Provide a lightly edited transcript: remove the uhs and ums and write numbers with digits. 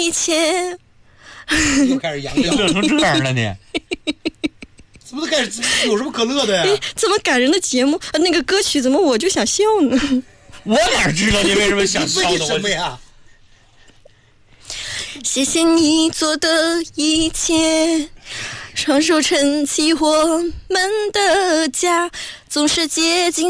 一切。 又开始扬乐成这样了呢？ 怎么都开始有什么可乐的呀？ 这么感人的节目，那个歌曲怎么我就想笑呢？ 我哪知道你为什么想笑为呢？ 什么呀？ 谢谢你做的一切，双手撑起我们的家，总是竭尽